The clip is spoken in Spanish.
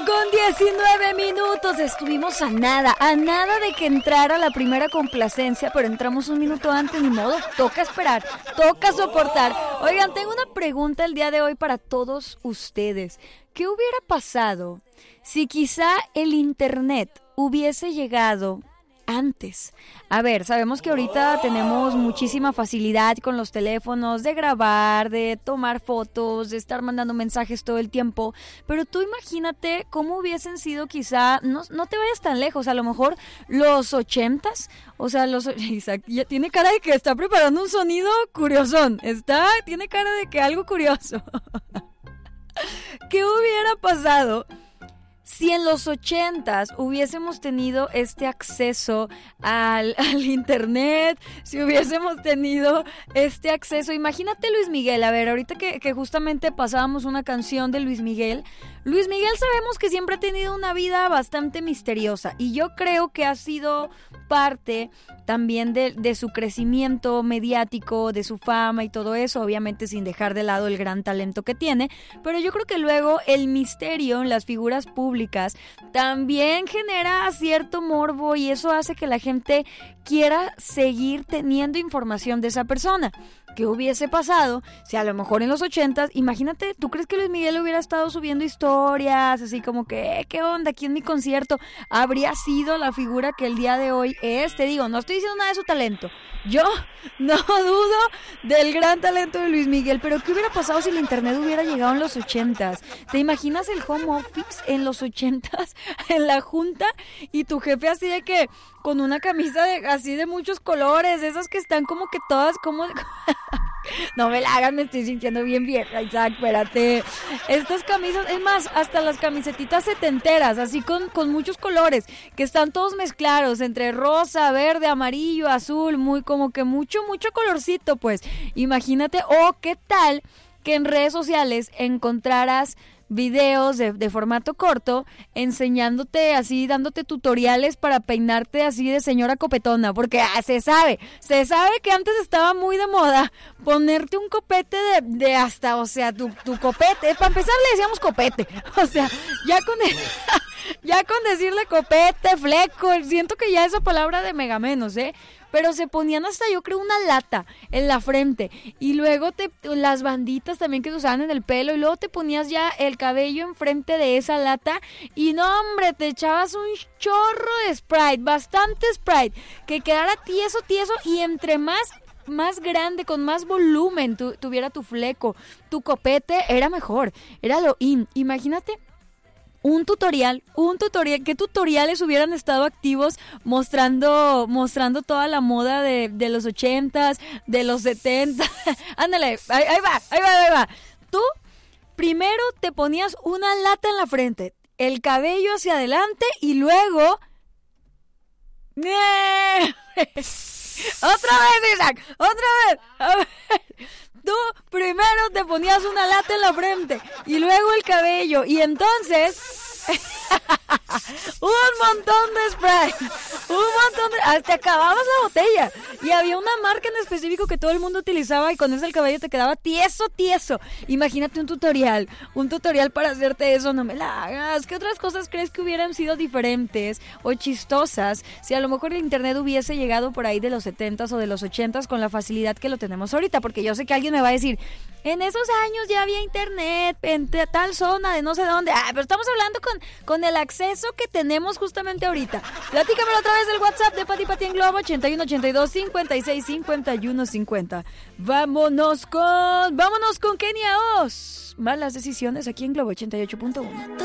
8:19. Estuvimos a nada de que entrara la primera complacencia, pero entramos un minuto antes, ni modo, toca esperar, toca soportar. Oigan, tengo una pregunta el día de hoy para todos ustedes. ¿Qué hubiera pasado si quizá el internet hubiese llegado antes? A ver, sabemos que ahorita tenemos muchísima facilidad con los teléfonos de grabar, de tomar fotos, de estar mandando mensajes todo el tiempo, pero tú imagínate cómo hubiesen sido quizá, no te vayas tan lejos, a lo mejor los 80s, o sea, Isaac ya tiene cara de que está preparando un sonido curiosón, tiene cara de que algo curioso. ¿Qué hubiera pasado si en los 80s hubiésemos tenido este acceso al internet, si hubiésemos tenido este acceso? Imagínate Luis Miguel, a ver, ahorita que justamente pasábamos una canción de Luis Miguel sabemos que siempre ha tenido una vida bastante misteriosa y yo creo que ha sido parte también de su crecimiento mediático, de su fama y todo eso, obviamente sin dejar de lado el gran talento que tiene, pero yo creo que luego el misterio en las figuras públicas también genera cierto morbo y eso hace que la gente quiera seguir teniendo información de esa persona. ¿Qué hubiese pasado si a lo mejor en los 80s, imagínate, ¿tú crees que Luis Miguel hubiera estado subiendo historias así como que, ¿qué onda? Aquí en mi concierto habría sido la figura que el día de hoy es? Te digo, no estoy diciendo nada de su talento. Yo no dudo del gran talento de Luis Miguel, pero ¿qué hubiera pasado si el internet hubiera llegado en los 80s? ¿Te imaginas el home office en los 80s en la junta y tu jefe así de que con una camisa así de muchos colores, esas que están como que todas como... No me la hagan, me estoy sintiendo bien vieja, Isaac, espérate. Estas camisas, es más, hasta las camisetitas setenteras, así con muchos colores, que están todos mezclados entre rosa, verde, amarillo, azul, muy como que mucho colorcito, pues. Imagínate, ¿qué tal que en redes sociales encontraras videos de formato corto enseñándote así, dándote tutoriales para peinarte así de señora copetona? Porque se sabe que antes estaba muy de moda ponerte un copete de hasta, o sea, tu copete, para empezar le decíamos copete, o sea, ya con decirle copete, fleco, siento que ya esa palabra de mega menos, pero se ponían hasta, yo creo, una lata en la frente y luego las banditas también que se usaban en el pelo y luego te ponías ya el cabello enfrente de esa lata y no, hombre, te echabas un chorro de Sprite, bastante Sprite, que quedara tieso y entre más grande, con más volumen tuviera tu fleco, tu copete, era mejor, era lo in. Imagínate un tutorial, ¿qué tutoriales hubieran estado activos mostrando toda la moda de los 80s, de los 70s? Ándale, ahí va. Tú primero te ponías una lata en la frente, el cabello hacia adelante y luego... ¡Otra vez, Isaac! ¡Otra vez! A ver. Tú primero te ponías una lata en la frente y luego el cabello y entonces un montón de spray, hasta acababas la botella y había una marca en específico que todo el mundo utilizaba y con eso el cabello te quedaba tieso. Imagínate un tutorial para hacerte eso, no me la hagas. ¿Qué otras cosas crees que hubieran sido diferentes o chistosas si a lo mejor el internet hubiese llegado por ahí de los 70s o de los 80s con la facilidad que lo tenemos ahorita? Porque yo sé que alguien me va a decir, en esos años ya había internet en tal zona de no sé dónde. Pero estamos hablando con el acceso que tenemos justamente ahorita. Platícamelo a través del WhatsApp de Pati en Globo 8182-565150. Vámonos con Kenia Oz. Malas decisiones aquí en Globo 88.1.